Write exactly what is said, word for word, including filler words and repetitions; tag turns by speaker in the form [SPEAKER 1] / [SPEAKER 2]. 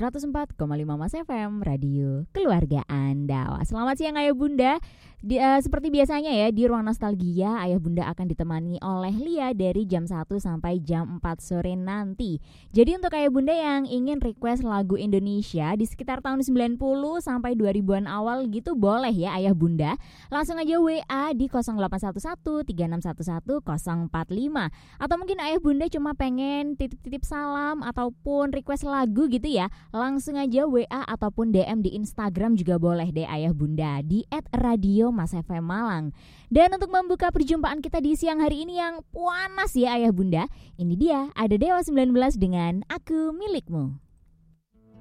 [SPEAKER 1] seratus empat koma lima Mas F M, radio keluarga Anda. Wah, selamat siang Ayah Bunda. Di, uh, seperti biasanya ya, di Ruang Nostalgia Ayah Bunda akan ditemani oleh Lia dari jam satu sampai jam empat sore nanti. Jadi untuk Ayah Bunda yang ingin request lagu Indonesia di sekitar tahun sembilan puluh sampai dua ribuan awal gitu, boleh ya Ayah Bunda. Langsung aja W A di nol delapan satu satu tiga enam satu satu nol empat lima. Atau mungkin Ayah Bunda cuma pengen titip-titip salam ataupun request lagu gitu ya, langsung aja W A ataupun D M di Instagram juga boleh deh Ayah Bunda di et radio Mas F M Malang. Dan untuk membuka perjumpaan kita di siang hari ini yang panas ya Ayah Bunda, ini dia ada Dewa sembilan belas dengan Aku Milikmu.